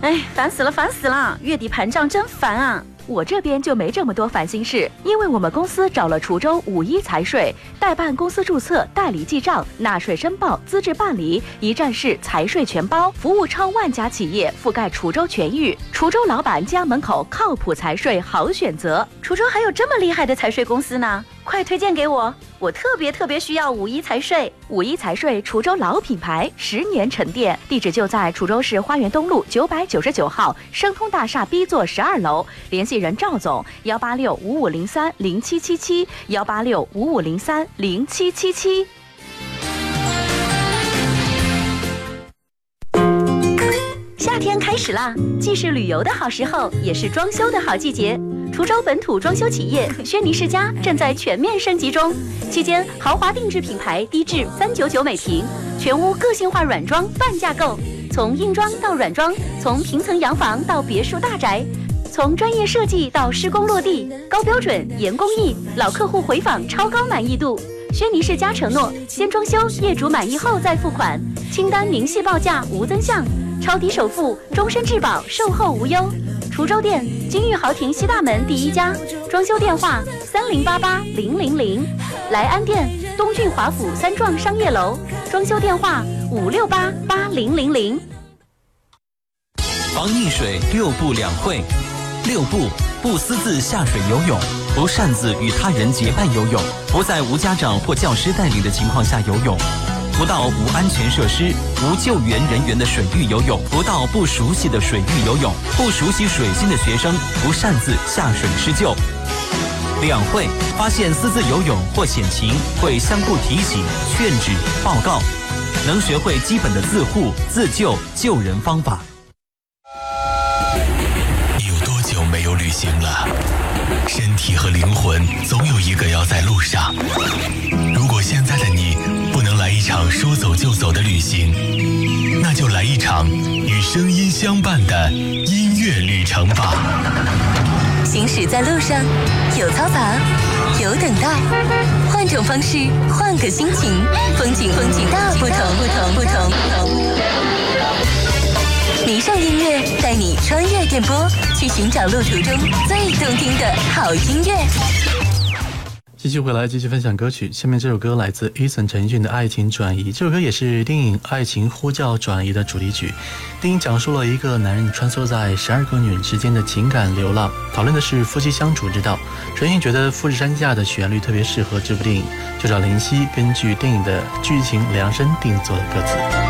哎，烦死了，烦死了！月底盘账真烦啊！我这边就没这么多烦心事，因为我们公司找了滁州51财税，代办公司注册、代理记账、纳税申报、资质办理，一站式财税全包，服务超万家企业，覆盖滁州全域。滁州老板家门口靠谱财税好选择。滁州还有这么厉害的财税公司呢，快推荐给我！我特别需要51财税。51财税滁州老品牌，10年沉淀，地址就在滁州市花园东路999号生通大厦 B 座12楼，联系人赵总18655030777，18655030777。夏天开始啦，既是旅游的好时候，也是装修的好季节。滁州本土装修企业轩尼诗家正在全面升级中，期间豪华定制品牌低至399每平，全屋个性化软装半价购，从硬装到软装，从平层洋房到别墅大宅，从专业设计到施工落地，高标准严工艺，老客户回访超高满意度。轩尼诗家承诺先装修，业主满意后再付款，清单明细报价无增项，超低首付，终身质保，售后无忧。滁州店金玉豪庭西大门第1家，装修电话30880000，莱安店东郡华府3幢商业楼，装修电话5688000。 防溺水6步2会：6步，不私自下水游泳，不擅自与他人结伴游泳，不在无家长或教师带领的情况下游泳，不到无安全设施、无救援人员的水域游泳，不到不熟悉的水域游泳，不熟悉水性的学生不擅自下水施救。2会，发现私自游泳或险情，会相互提醒、劝止、报告，能学会基本的自护、自救、救人方法。 你有多久没有旅行了？身体和灵魂总有一个要在路上。如果现在的你不能来一场说走就走的旅行，那就来一场与声音相伴的音乐旅程吧。 行驶在路上，有嘈杂，有等待，换种方式，换个心情，风景大不同。迷上音乐，带你穿越电波，去寻找路途中最动听的好音乐。 继续回来，继续分享歌曲。下面这首歌来自 Eason 陈奕迅的《爱情转移》，这首歌也是电影《爱情呼叫转移》的主题曲。电影讲述了一个男人穿梭在12个女人之间的情感流浪，讨论的是夫妻相处之道。陈奕迅觉得富士山下的旋律特别适合这部电影，就找林夕根据电影的剧情量身定做了歌词。